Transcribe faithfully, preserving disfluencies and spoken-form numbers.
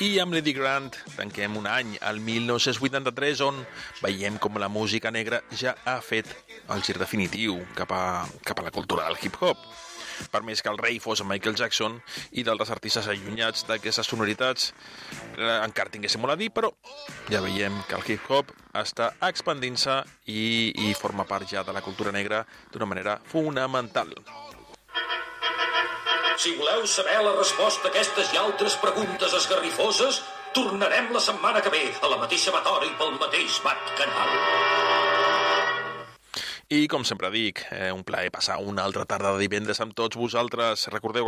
I amb Lady Grant tanquem un any, el mil nou-cents vuitanta-tres, on veiem com la música negra ja ha fet el gir definitiu cap a, cap a la cultura del hip-hop. Per més que el rei fos Michael Jackson i d'altres artistes allunyats d'aquestes sonoritats eh, encara tinguéssim molt a dir, però ja veiem que el hip-hop està expandint-se i, i forma part ja de la cultura negra d'una manera fonamental. Si voleu saber la resposta a aquestes i altres preguntes esgarrifoses, tornarem la setmana que ve a la mateixa emissió i pel mateix bat canal. I com sempre dic, eh, un plaer passar una altra tarda de divendres amb tots vosaltres. Recordeu